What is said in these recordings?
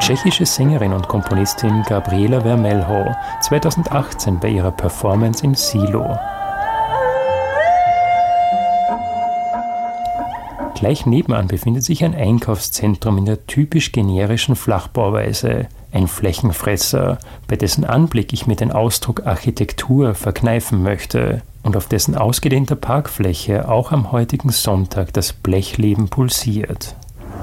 tschechische Sängerin und Komponistin Gabriela Vermelho, 2018 bei ihrer Performance im Silo. Gleich nebenan befindet sich ein Einkaufszentrum in der typisch generischen Flachbauweise, ein Flächenfresser, bei dessen Anblick ich mir den Ausdruck Architektur verkneifen möchte und auf dessen ausgedehnter Parkfläche auch am heutigen Sonntag das Blechleben pulsiert.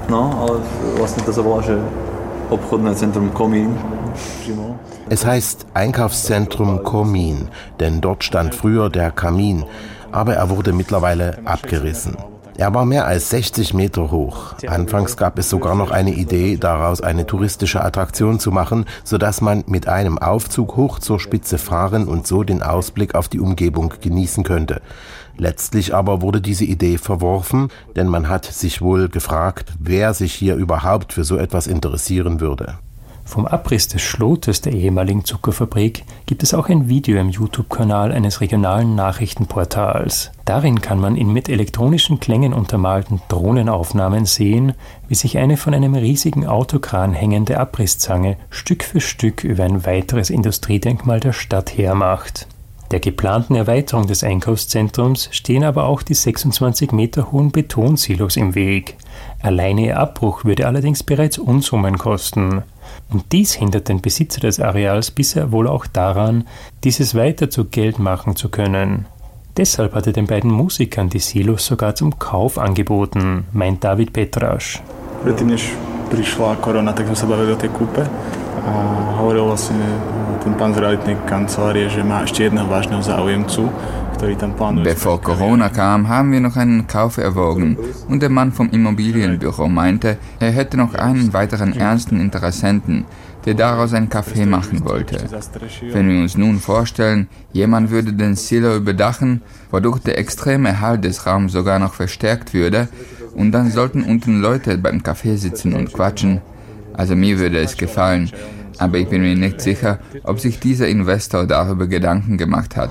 Es heißt Einkaufszentrum Komin, denn dort stand früher der Kamin, aber er wurde mittlerweile abgerissen. Er war mehr als 60 Meter hoch. Anfangs gab es sogar noch eine Idee, daraus eine touristische Attraktion zu machen, sodass man mit einem Aufzug hoch zur Spitze fahren und so den Ausblick auf die Umgebung genießen könnte. Letztlich aber wurde diese Idee verworfen, denn man hat sich wohl gefragt, wer sich hier überhaupt für so etwas interessieren würde. Vom Abriss des Schlotes der ehemaligen Zuckerfabrik gibt es auch ein Video im YouTube-Kanal eines regionalen Nachrichtenportals. Darin kann man in mit elektronischen Klängen untermalten Drohnenaufnahmen sehen, wie sich eine von einem riesigen Autokran hängende Abrisszange Stück für Stück über ein weiteres Industriedenkmal der Stadt hermacht. Der geplanten Erweiterung des Einkaufszentrums stehen aber auch die 26 Meter hohen Betonsilos im Weg. Alleine ihr Abbruch würde allerdings bereits Unsummen kosten. Und dies hindert den Besitzer des Areals bisher wohl auch daran, dieses weiter zu Geld machen zu können. Deshalb hat er den beiden Musikern die Silos sogar zum Kauf angeboten, meint David Petraš. Predtým, než prišla korona, tak sme sa bavili o tej kúpe a hovoril vlastne ten pán z realitnej kancelárie, že má ešte jedného vážneho záujemcu. Bevor Corona kam, haben wir noch einen Kauf erwogen und der Mann vom Immobilienbüro meinte, er hätte noch einen weiteren ernsten Interessenten, der daraus ein Café machen wollte. Wenn wir uns nun vorstellen, jemand würde den Silo überdachen, wodurch der extreme Erhalt des Raums sogar noch verstärkt würde, und dann sollten unten Leute beim Café sitzen und quatschen. Also mir würde es gefallen. Aber ich bin mir nicht sicher, ob sich dieser Investor darüber Gedanken gemacht hat.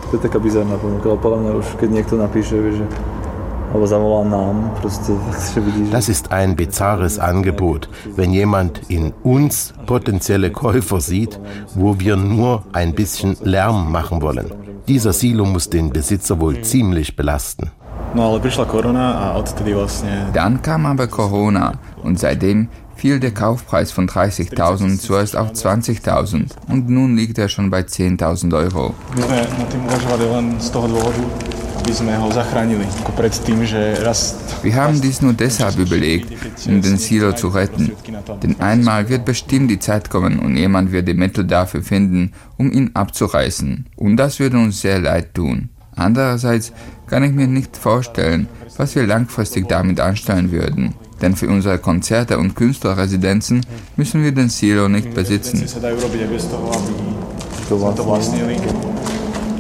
Das ist ein bizarres Angebot, wenn jemand in uns potenzielle Käufer sieht, wo wir nur ein bisschen Lärm machen wollen. Dieser Silo muss den Besitzer wohl ziemlich belasten. Dann kam aber Corona und seitdem fiel der Kaufpreis von 30.000 zuerst auf 20.000 und nun liegt er schon bei 10.000 Euro. Wir haben dies nur deshalb überlegt, um den Silo zu retten. Denn einmal wird bestimmt die Zeit kommen und jemand wird die Mittel dafür finden, um ihn abzureißen. Und das würde uns sehr leid tun. Andererseits kann ich mir nicht vorstellen, was wir langfristig damit anstellen würden. Denn für unsere Konzerte und Künstlerresidenzen müssen wir den Silo nicht besitzen.